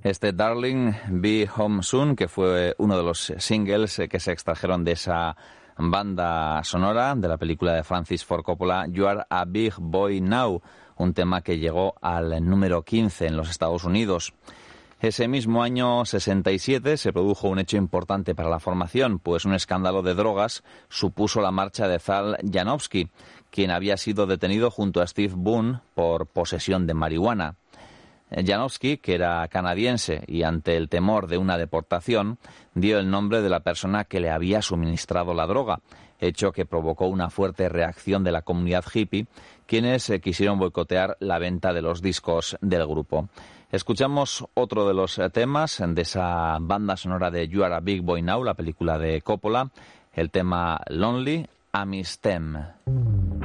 Este Darling, Be Home Soon, que fue uno de los singles que se extrajeron de esa banda sonora de la película de Francis Ford Coppola, You Are a Big Boy Now, un tema que llegó al número 15 en los Estados Unidos. Ese mismo año 67 se produjo un hecho importante para la formación, pues un escándalo de drogas supuso la marcha de Zal Janowski, quien había sido detenido junto a Steve Boone por posesión de marihuana. Janowski, que era canadiense y ante el temor de una deportación, dio el nombre de la persona que le había suministrado la droga, hecho que provocó una fuerte reacción de la comunidad hippie, quienes quisieron boicotear la venta de los discos del grupo. Escuchamos otro de los temas de esa banda sonora de You Are a Big Boy Now, la película de Coppola, el tema Lonely, Amistem.